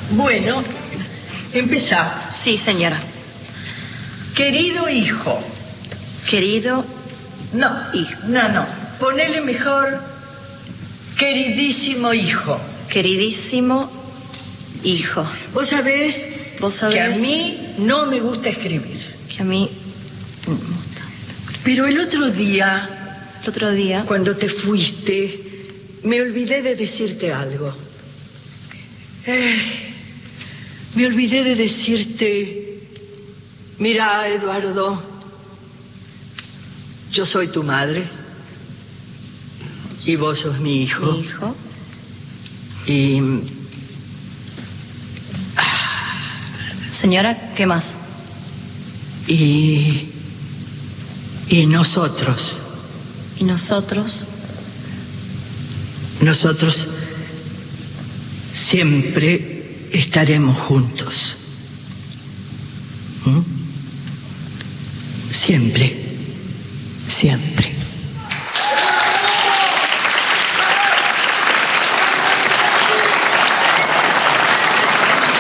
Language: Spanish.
Bueno, empezá. Sí, señora. Querido hijo. Querido No, hijo. No. Ponele mejor queridísimo hijo. Queridísimo hijo. Vos sabés que a mí no me gusta escribir. Que a mí... Pero el otro día, cuando te fuiste, me olvidé de decirte algo. Me olvidé de decirte, mira, Eduardo, yo soy tu madre y vos sos mi hijo. ¿Mi hijo? Y... Señora, ¿qué más? Y nosotros. ¿Y nosotros? Nosotros siempre estaremos juntos. ¿Mm? Siempre.